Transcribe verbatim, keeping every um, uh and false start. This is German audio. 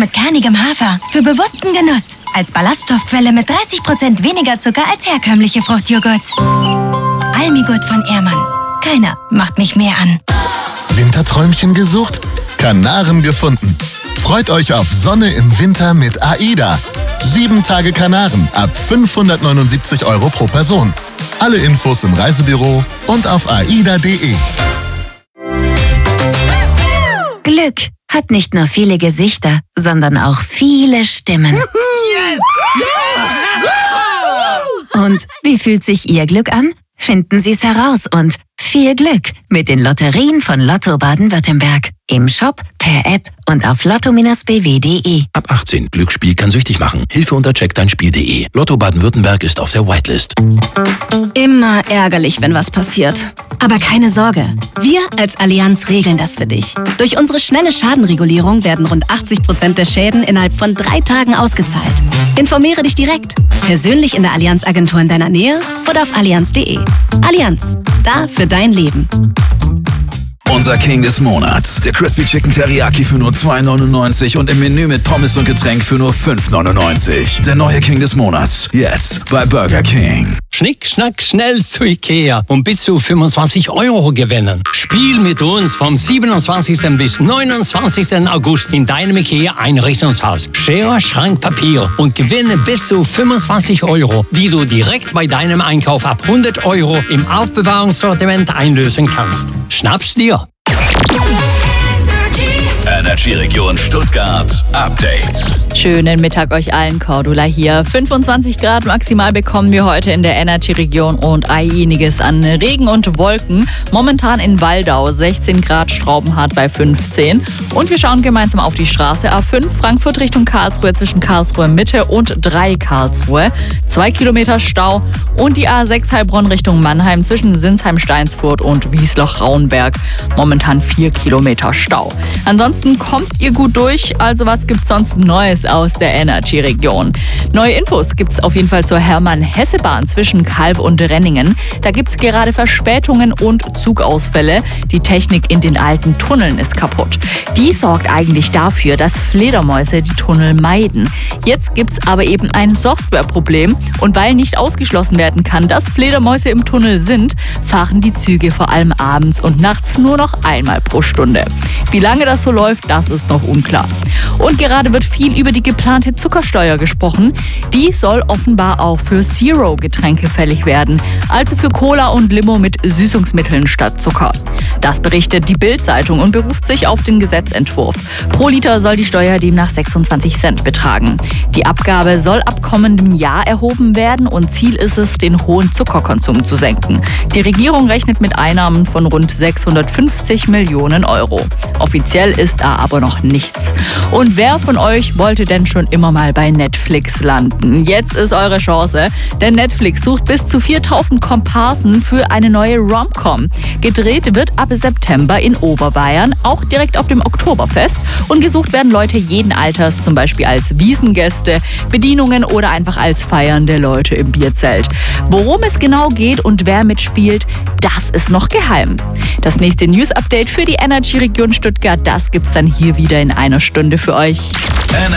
mit kernigem Hafer für bewussten Genuss. Als Ballaststoffquelle mit dreißig Prozent weniger Zucker als herkömmliche Fruchtjoghurts. Almigut von Ehrmann. Keiner macht mich mehr an. Winterträumchen gesucht? Kanaren gefunden. Freut euch auf Sonne im Winter mit AIDA. Sieben Tage Kanaren ab fünfhundertneunundsiebzig Euro pro Person. Alle Infos im Reisebüro und auf aida punkt de. Glück hat nicht nur viele Gesichter, sondern auch viele Stimmen. Yes! Und wie fühlt sich Ihr Glück an? Finden Sie es heraus und viel Glück mit den Lotterien von Lotto Baden-Württemberg. Im Shop, per App und auf lotto b w punkt de. Ab achtzehn. Glücksspiel kann süchtig machen. Hilfe unter check dein spiel punkt de. Lotto Baden-Württemberg ist auf der Whitelist. Immer ärgerlich, wenn was passiert. Aber keine Sorge. Wir als Allianz regeln das für dich. Durch unsere schnelle Schadenregulierung werden rund achtzig Prozent der Schäden innerhalb von drei Tagen ausgezahlt. Informiere dich direkt. Persönlich in der Allianz-Agentur in deiner Nähe oder auf allianz punkt de. Allianz. Da für dein Leben. Unser King des Monats. Der Crispy Chicken Teriyaki für nur zwei neunundneunzig und im Menü mit Pommes und Getränk für nur fünf neunundneunzig. Der neue King des Monats. Jetzt bei Burger King. Schnick, schnack, schnell zu Ikea und bis zu fünfundzwanzig Euro gewinnen. Spiel mit uns vom siebenundzwanzigsten bis neunundzwanzigsten August in deinem Ikea Einrichtungshaus. Schere, Schrank, Papier und gewinne bis zu fünfundzwanzig Euro, die du direkt bei deinem Einkauf ab hundert Euro im Aufbewahrungssortiment einlösen kannst. Schnapp's dir! Energy Region Stuttgart Update. Schönen Mittag euch allen, Cordula hier. fünfundzwanzig Grad maximal bekommen wir heute in der Energy Region und einiges an Regen und Wolken. Momentan in Waldau sechzehn Grad, Straubenhardt bei fünfzehn. Und wir schauen gemeinsam auf die Straße A fünf Frankfurt Richtung Karlsruhe zwischen Karlsruhe Mitte und drei Karlsruhe. Zwei Kilometer Stau. Und die A sechs Heilbronn Richtung Mannheim zwischen Sinsheim-Steinsfurt und Wiesloch-Rauenberg. Momentan vier Kilometer Stau. Ansonsten kommt ihr gut durch. Also was gibt's sonst Neues aus der Energy-Region? Neue Infos gibt's auf jeden Fall zur Hermann-Hesse-Bahn zwischen Kalb und Renningen. Da gibt's gerade Verspätungen und Zugausfälle. Die Technik in den alten Tunneln ist kaputt. Die sorgt eigentlich dafür, dass Fledermäuse die Tunnel meiden. Jetzt gibt's aber eben ein Softwareproblem. Und weil nicht ausgeschlossen werden kann, dass Fledermäuse im Tunnel sind, fahren die Züge vor allem abends und nachts nur noch einmal pro Stunde. Wie lange das so läuft, das ist noch unklar. Und gerade wird viel über die geplante Zuckersteuer gesprochen. Die soll offenbar auch für Zero-Getränke fällig werden, also für Cola und Limo mit Süßungsmitteln statt Zucker. Das berichtet die Bild-Zeitung und beruft sich auf den Gesetzentwurf. Pro Liter soll die Steuer demnach sechsundzwanzig Cent betragen. Die Abgabe soll ab kommendem Jahr erhoben werden und Ziel ist es, den hohen Zuckerkonsum zu senken. Die Regierung rechnet mit Einnahmen von rund sechshundertfünfzig Millionen Euro. Offiziell ist da aber noch nichts. Und wer von euch wollte denn schon immer mal bei Netflix landen? Jetzt ist eure Chance, denn Netflix sucht bis zu viertausend Komparsen für eine neue Rom-Com. Gedreht wird ab September in Oberbayern, auch direkt auf dem Oktoberfest. Und gesucht werden Leute jeden Alters, zum Beispiel als Wiesengäste, Bedienungen oder einfach als feiernde Leute im Bierzelt. Worum es genau geht und wer mitspielt, das ist noch geheim. Das nächste News-Update für die Energy-Region Stuttgart, das gibt's dann hier wieder in einer Stunde für euch.